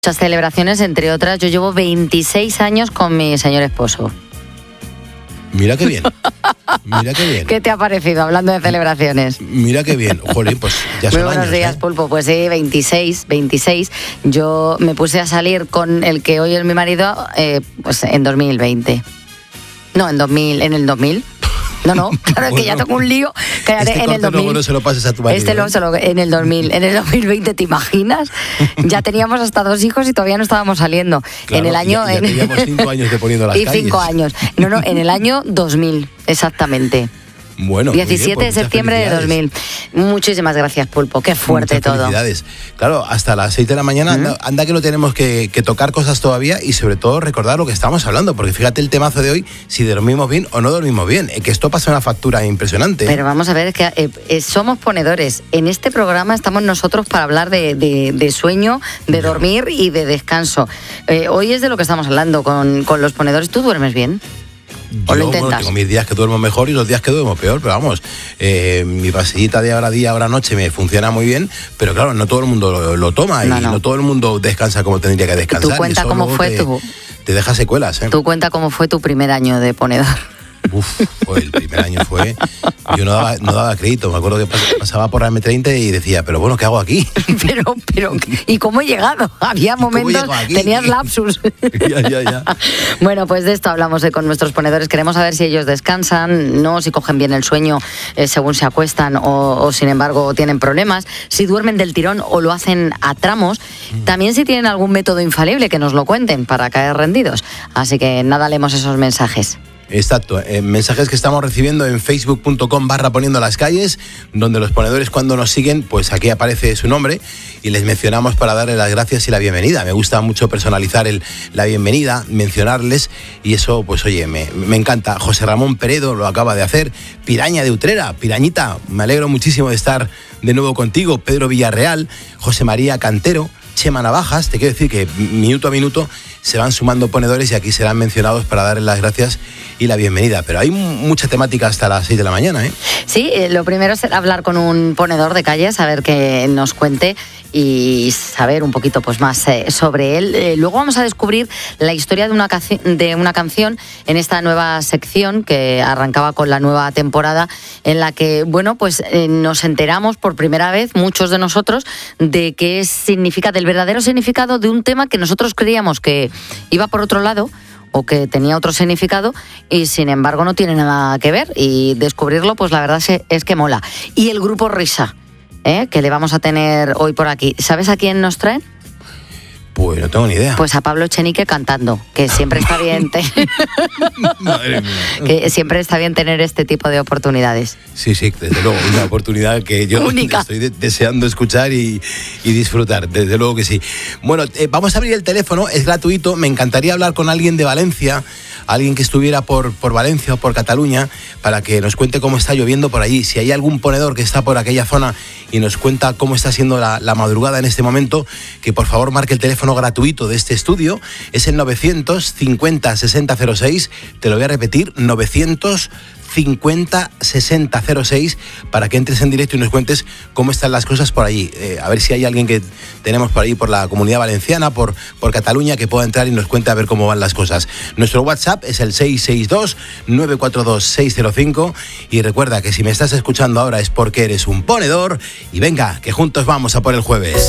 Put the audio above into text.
Muchas celebraciones, entre otras, yo llevo 26 años con mi señor esposo. Mira qué bien, mira qué bien. ¿Qué te ha parecido hablando de celebraciones? Mira qué bien, jolín, pues ya son Muy buenos años, días, ¿eh? Pulpo. Pues sí, 26. Yo me puse a salir con el que hoy es mi marido pues en 2020. No, en el 2000. No, claro, es que ya tengo un lío. Cállate, en el 2000. Luego no se lo pases a tu marido. En el 2020, ¿te imaginas? Ya teníamos hasta 2 hijos y todavía no estábamos saliendo. Claro, en el año... ya teníamos 5 años de poniendo las calles. Y 5 años. No, en el año 2000, exactamente. Bueno, 17 bien, pues de septiembre de 2000. Muchísimas gracias, Pulpo. Qué fuerte muchas todo. Felicidades. Claro, hasta las 6 de la mañana, anda que no tenemos que tocar cosas todavía y sobre todo recordar lo que estamos hablando, porque fíjate el temazo de hoy, si dormimos bien o no dormimos bien, que esto pasa una factura impresionante. Pero vamos a ver, es que somos ponedores. En este programa estamos nosotros para hablar de sueño, de dormir y de descanso. Hoy es de lo que estamos hablando con los ponedores. ¿Tú duermes bien? ¿O lo intentas? Bueno, tengo mis días que duermo mejor y los días que duermo peor, pero vamos, mi pasillita de hora día, hora noche me funciona muy bien, pero claro, no todo el mundo lo toma y no todo el mundo descansa como tendría que descansar. ¿Tú cuenta cómo fue te deja secuelas, ¿eh? ¿Tú cuenta cómo fue tu primer año de ponedor? El primer año fue... Yo no daba crédito, me acuerdo que pasaba por la M30 y decía, pero bueno, ¿qué hago aquí? pero ¿y cómo he llegado? Había momentos, tenías lapsus. Ya. Bueno, pues de esto hablamos con nuestros ponedores. Queremos saber si ellos descansan, no, si cogen bien el sueño según se acuestan o sin embargo tienen problemas, si duermen del tirón o lo hacen a tramos. También si tienen algún método infalible que nos lo cuenten para caer rendidos. Así que nada, leemos esos mensajes. Exacto, mensajes que estamos recibiendo en facebook.com/poniendo las calles, donde los ponedores cuando nos siguen, pues aquí aparece su nombre y les mencionamos para darles las gracias y la bienvenida. Me gusta mucho personalizar la bienvenida, mencionarles y eso, pues oye, me encanta. José Ramón Peredo lo acaba de hacer, Piraña de Utrera, Pirañita, me alegro muchísimo de estar de nuevo contigo, Pedro Villarreal, José María Cantero, Chema Navajas. Te quiero decir que minuto a minuto se van sumando ponedores y aquí serán mencionados para darles las gracias y la bienvenida. Pero hay mucha temática hasta las 6 de la mañana, ¿eh? Sí, lo primero es hablar con un ponedor de calle, saber que nos cuente y saber un poquito pues más sobre él. Luego vamos a descubrir la historia de una canción en esta nueva sección que arrancaba con la nueva temporada, en la que, bueno, pues nos enteramos por primera vez, muchos de nosotros, de qué significa, del verdadero significado de un tema que nosotros creíamos que iba por otro lado o que tenía otro significado y sin embargo no tiene nada que ver, y descubrirlo pues la verdad es que mola. Y el grupo Risa, que le vamos a tener hoy por aquí, ¿sabes a quién nos traen? Pues no tengo ni idea. Pues a Pablo Echenique cantando, que siempre está bien Madre mía. que siempre está bien tener este tipo de oportunidades. Sí, desde luego, una oportunidad que yo estoy deseando escuchar y disfrutar, desde luego que sí. Bueno, vamos a abrir el teléfono, es gratuito, me encantaría hablar con alguien de Valencia, alguien que estuviera por Valencia o por Cataluña, para que nos cuente cómo está lloviendo por allí. Si hay algún ponedor que está por aquella zona y nos cuenta cómo está siendo la madrugada en este momento, que por favor marque el teléfono gratuito de este estudio, es el 950 6006, te lo voy a repetir, 950 6006, para que entres en directo y nos cuentes cómo están las cosas por allí. A ver si hay alguien que tenemos por ahí, por la Comunidad Valenciana, por Cataluña, que pueda entrar y nos cuente a ver cómo van las cosas. Nuestro WhatsApp es el 662-942-605 y recuerda que si me estás escuchando ahora es porque eres un ponedor y venga, que juntos vamos a por el jueves.